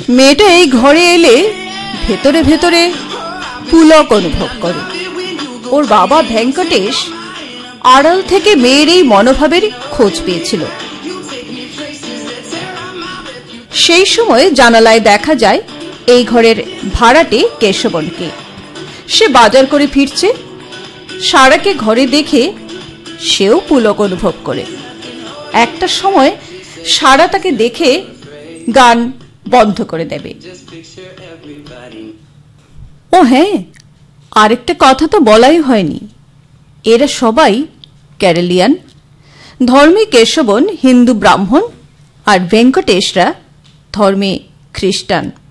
মেয়েটা এই ঘরে এলে ভেতরে ভেতরে পুলক অনুভব করে। ওর বাবা ভেঙ্কটেশ আড়াল থেকে মেয়ের এই মনোভাবের খোঁজ পেয়েছিল। সেই সময় জানালায় দেখা যায় এই ঘরের ভাড়াটে কেশবনকে। সে বাজার করে ফিরছে। সারাকে ঘরে দেখে সেও পুলক অনুভব করে। একটা সময় সারা তাকে দেখে গান বন্ধ করে দেবে। ও হ্যাঁ, আরেকটা কথা তো বলাই হয়নি, এরা সবাই কেরালিয়ান। ধর্মে কেশবন হিন্দু ব্রাহ্মণ আর ভেঙ্কটেশরা ধর্মে খ্রিস্টান।